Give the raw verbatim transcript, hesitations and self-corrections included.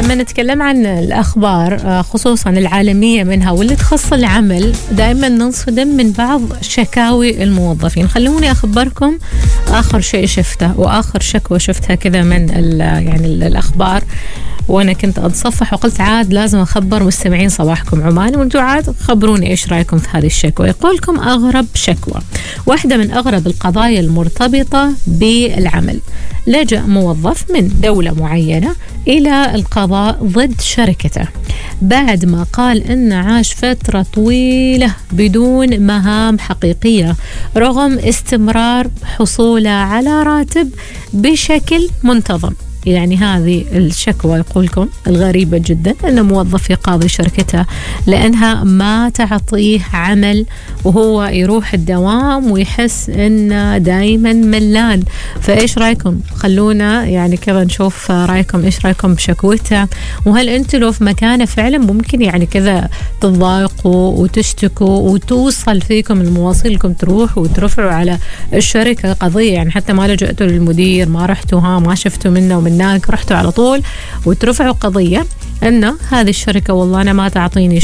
لما نتكلم عن الأخبار خصوصا العالمية منها واللي تخص العمل دائما ننصدم من بعض شكاوي الموظفين. خلوني أخبركم آخر شيء شفته وآخر شكوى شفتها كذا من يعني الأخبار، وأنا كنت أتصفح وقلت عاد لازم أخبر مستمعين صباحكم عمان، وانتوا عاد خبروني إيش رأيكم في هذه الشكوى. يقولكم أغرب شكوى، واحدة من أغرب القضايا المرتبطة بالعمل. لجأ موظف من دولة معينة إلى القضاء ضد شركته بعد ما قال إنه عاش فترة طويلة بدون مهام حقيقية رغم استمرار حصوله على راتب بشكل منتظم. يعني هذه الشكوى يقولكم الغريبة جدا، أن موظف يقاضي شركته لأنها ما تعطيه عمل وهو يروح الدوام ويحس أنه دايما ملان. فإيش رأيكم؟ خلونا يعني كذا نشوف رأيكم، إيش رأيكم بشكوته، وهل أنتوا لو في مكانه فعلا ممكن يعني كذا تضايقوا وتشتكوا وتوصل فيكم المواصيلكم تروحوا وترفعوا على الشركة قضية؟ يعني حتى ما لجأتوا للمدير، ما رحتوا ها ما شفتوا منه ومن هناك، رحتوا على طول وترفعوا قضية أنه هذه الشركة والله أنا ما تعطيني